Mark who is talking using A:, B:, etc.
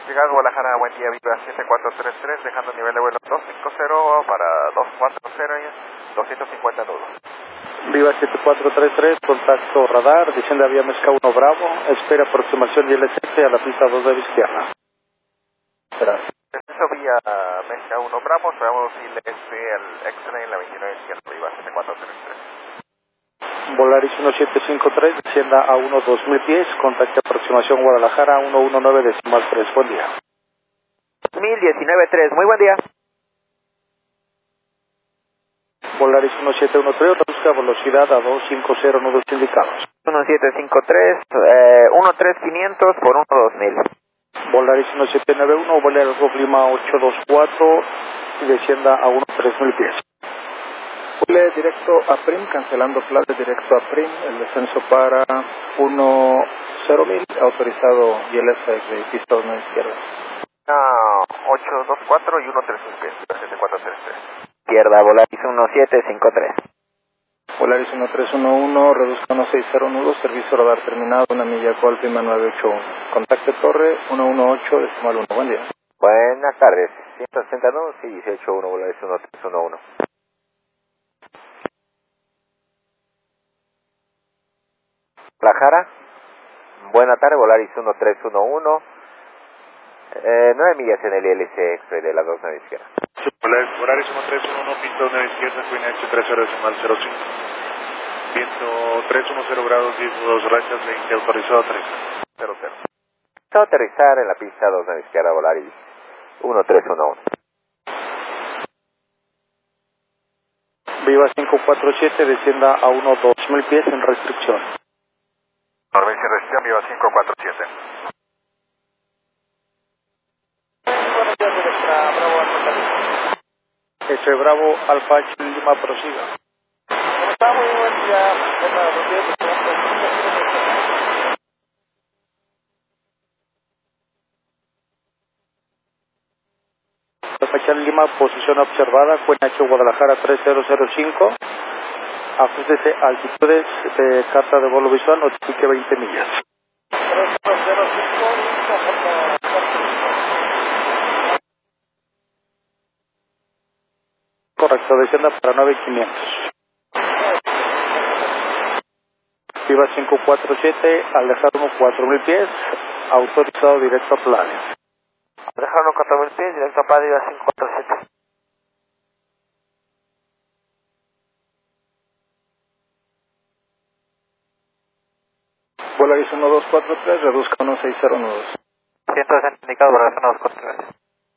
A: Llegado a Guadalajara, buen día, Viva 7433, dejando nivel de vuelo 250 para 240 y 250 nudos.
B: Viva 7433, contacto radar, desciende a vía Mezca 1 Bravo, espera aproximación y LSS a la pista 2 de la izquierda. Gracias.
A: Descenso vía Mezca 1 Bravo, esperamos ILS al X-Ray en la 29 izquierda, Viva 7433.
B: Volaris 1753, descienda a 12000 pies, contacto aproximación Guadalajara 119.3, buen día.
A: 1019.3, muy buen día.
B: Volaris 1713, busca velocidad a 250 nudos indicados.
A: 1753, 13500 por 12000.
B: Volaris 1791, vuela al Golf Lima 824 y descienda a 13000 pies. Vuele directo a Prim, cancelando plaza directo a Prim, el descenso para 10000, autorizado ILS de pista 1 izquierda.
A: 824 y 13000 pies, 7433. Izquierda, Volaris 1753.
B: Volaris 1311, reduzca 160 nudos, servicio radar terminado, 1 milla Golf Lima 981. Contacte torre 118.1, buen día.
A: Buenas tardes, 160 nudos y 181, Volaris 1311. Guadalajara, buena tarde, Volaris 1311, 9 millas en el ILS X-Ray de la 29 izquierda.
C: Volaris 1311, pista 1 izquierda, Queen H30.05. Viento 310 grados, 10 rachas, 20, autorizado 30.
A: 00. Está aterrizar en la pista 29 izquierda, Volaris 1311.
B: Viva 547, descienda a 12000 pies en restricción.
A: Norvegia restricción, Viva 547.
B: F Bravo Alfa Lima prosiga.
A: Está muy buen día.
B: Alfa Lima, posición observada, QNH Guadalajara 3005. Ajustese altitudes de carta de vuelo visual, notifique 20 millas.
A: 3005.
B: Correcto, descienda para 9500. Viva 547, al dejar 4000 pies, autorizado directo a Planes.
A: Dejaron 4000 pies, directo a Padre, Viva 547.
B: Volaris 1243, reduzca 160 nudos.
A: 160 indicado, Volaris 1243.